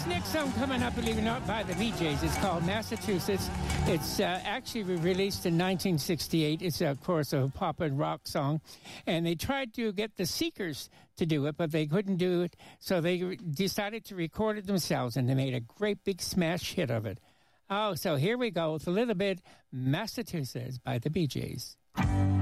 This next song coming up, believe it or not, by the Bee Gees. It's called Massachusetts. It's actually released in 1968. It's, of course, a pop and rock song. And they tried to get the Seekers to do it, but they couldn't do it. So they decided to record it themselves, and they made a great big smash hit of it. Oh, so here we go with a little bit Massachusetts by the Bee Gees.